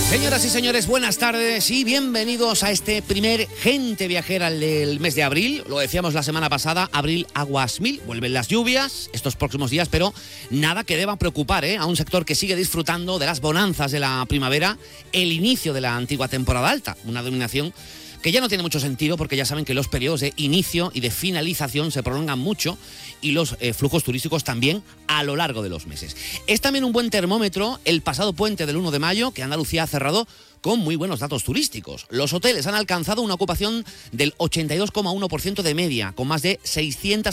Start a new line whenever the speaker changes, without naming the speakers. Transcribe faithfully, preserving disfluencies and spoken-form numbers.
Señoras y señores, buenas tardes y bienvenidos a este primer Gente Viajera del mes de abril. Lo decíamos la semana pasada, abril aguas mil, vuelven las lluvias estos próximos días, pero nada que deba preocupar ¿eh? a un sector que sigue disfrutando de las bonanzas de la primavera, el inicio de la antigua temporada alta, una denominación que ya no tiene mucho sentido porque ya saben que los periodos de inicio y de finalización se prolongan mucho y los eh, flujos turísticos también a lo largo de los meses. Es también un buen termómetro el pasado puente del uno de mayo, que Andalucía ha cerrado con muy buenos datos turísticos. Los hoteles han alcanzado una ocupación del ochenta y dos coma uno por ciento de media, con más de seiscientas